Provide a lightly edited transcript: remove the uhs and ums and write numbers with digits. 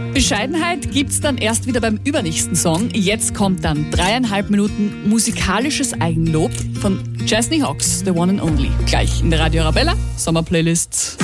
Bescheidenheit gibt's dann erst wieder beim übernächsten Song. Jetzt kommt dann 3,5 Minuten musikalisches Eigenlob von Chesney Hawkes, The One and Only. Gleich in der Radio Arabella Sommerplaylist.